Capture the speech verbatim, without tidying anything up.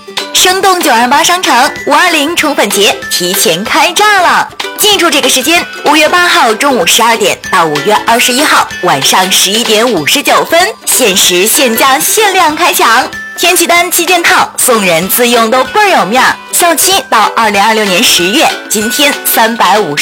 生动九二八商场五二零宠粉节提前开炸了！记住这个时间，五月八号中午十二点到五月二十一号晚上十一点五十九分，限时限价限量开抢！天气单七件套，送人自用都倍儿有面儿。效期到二零二六年十月，今天三百五十。